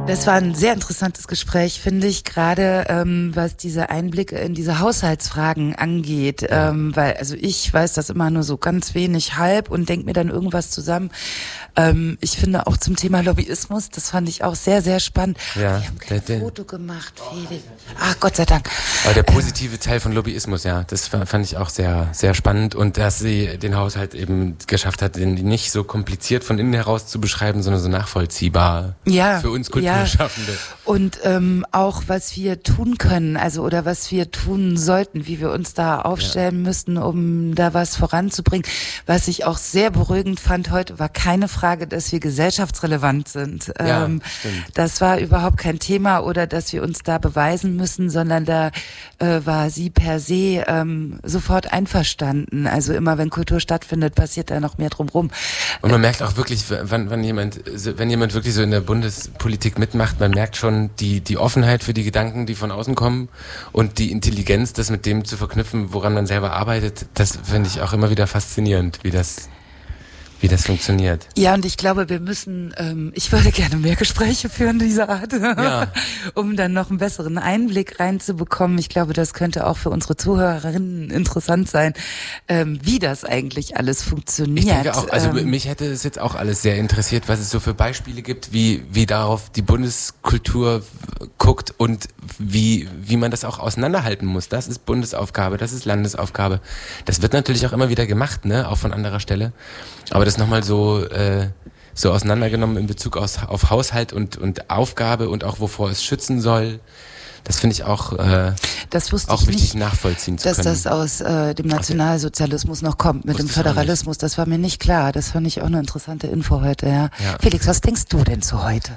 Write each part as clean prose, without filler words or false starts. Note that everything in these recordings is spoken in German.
Das war ein sehr interessantes Gespräch, finde ich, gerade was diese Einblicke in diese Haushaltsfragen angeht, weil also ich weiß das immer nur so ganz wenig halb und denke mir dann irgendwas zusammen. Ich finde auch zum Thema Lobbyismus, das fand ich auch sehr, sehr spannend. Ja, wir haben kein Foto gemacht, Felix. Ach, Gott sei Dank. Aber der positive Teil von Lobbyismus, ja, das fand ich auch sehr, sehr spannend und dass sie den Haushalt eben geschafft hat, den nicht so kompliziert von innen heraus zu beschreiben, sondern so nachvollziehbar für uns Kulturschaffende. Ja. Und auch was wir tun können, also oder was wir tun sollten, wie wir uns da aufstellen müssten, um da was voranzubringen. Was ich auch sehr beruhigend fand heute, war keine Frage, dass wir gesellschaftsrelevant sind. Das war überhaupt kein Thema oder dass wir uns da beweisen müssen, sondern da war sie per se sofort einverstanden. Also immer wenn Kultur stattfindet, passiert da noch mehr drumherum. Und man merkt auch wirklich, wenn jemand wirklich so in der Bundespolitik mitmacht, man merkt schon die Offenheit für die Gedanken, die von außen kommen und die Intelligenz, das mit dem zu verknüpfen, woran man selber arbeitet. Das finde ich auch immer wieder faszinierend, wie das funktioniert. Ja, und ich glaube, wir müssen, ich würde gerne mehr Gespräche führen dieser Art, um dann noch einen besseren Einblick reinzubekommen. Ich glaube, das könnte auch für unsere Zuhörerinnen interessant sein, wie das eigentlich alles funktioniert. Ich denke auch, also mich hätte es jetzt auch alles sehr interessiert, was es so für Beispiele gibt, wie darauf die Bundeskultur guckt und wie man das auch auseinanderhalten muss. Das ist Bundesaufgabe, das ist Landesaufgabe. Das wird natürlich auch immer wieder gemacht, ne, auch von anderer Stelle. Aber das nochmal so auseinandergenommen in Bezug auf Haushalt und Aufgabe und auch wovor es schützen soll, das finde ich auch, auch wichtig nachvollziehen zu können. Dass das aus dem Nationalsozialismus noch kommt, mit dem Föderalismus, das war mir nicht klar. Das fand ich auch eine interessante Info heute. Ja. Felix, was denkst du denn zu heute?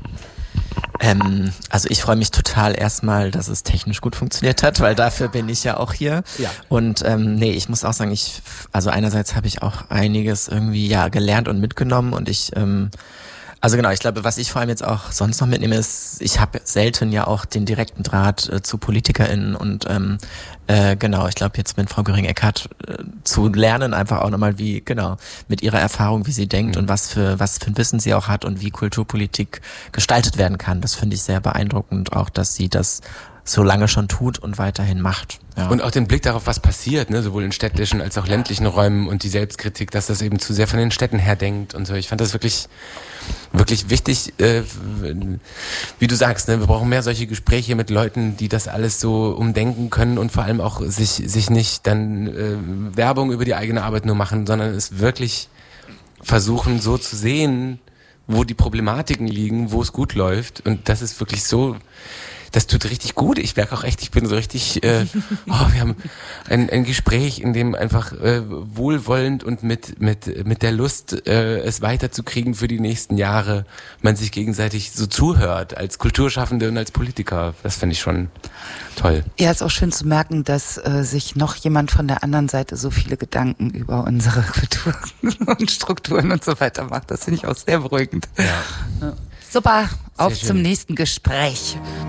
Also ich freue mich total erstmal, dass es technisch gut funktioniert hat, weil dafür bin ich ja auch hier. Ja. Und ich muss auch sagen, also einerseits habe ich auch einiges irgendwie gelernt und mitgenommen und ich glaube, was ich vor allem jetzt auch sonst noch mitnehme, ist, ich habe selten ja auch den direkten Draht zu PolitikerInnen und ich glaube jetzt mit Frau Göring-Eckardt zu lernen, einfach auch nochmal mit ihrer Erfahrung, wie sie denkt und was für ein Wissen sie auch hat und wie Kulturpolitik gestaltet werden kann. Das finde ich sehr beeindruckend, auch dass sie das so lange schon tut und weiterhin macht. Ja. Und auch den Blick darauf, was passiert, ne, sowohl in städtischen als auch ländlichen Räumen und die Selbstkritik, dass das eben zu sehr von den Städten her denkt und so. Ich fand das wirklich, wirklich wichtig, wie du sagst, ne, wir brauchen mehr solche Gespräche mit Leuten, die das alles so umdenken können und vor allem auch sich nicht dann Werbung über die eigene Arbeit nur machen, sondern es wirklich versuchen so zu sehen, wo die Problematiken liegen, wo es gut läuft und das ist wirklich so. Das tut richtig gut. Ich merke auch echt, ich bin so richtig, wir haben ein Gespräch, in dem einfach wohlwollend und mit der Lust, es weiterzukriegen für die nächsten Jahre, man sich gegenseitig so zuhört, als Kulturschaffende und als Politiker. Das finde ich schon toll. Ja, ist auch schön zu merken, dass sich noch jemand von der anderen Seite so viele Gedanken über unsere Kultur und Strukturen und so weiter macht. Das finde ich auch sehr beruhigend. Ja. Super, auf zum nächsten Gespräch.